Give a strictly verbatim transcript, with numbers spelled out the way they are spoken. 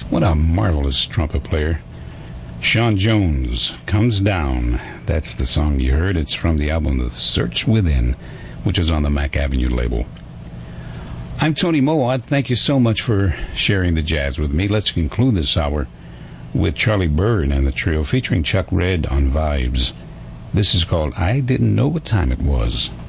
What a marvelous trumpet player. Sean Jones, Comes Down. That's the song you heard. It's from the album The Search Within, which is on the Mac Avenue label. I'm Tony Mowat. Thank you so much for sharing the jazz with me. Let's conclude this hour with Charlie Byrd and the trio featuring Chuck Red on Vibes. This is called I Didn't Know What Time It Was.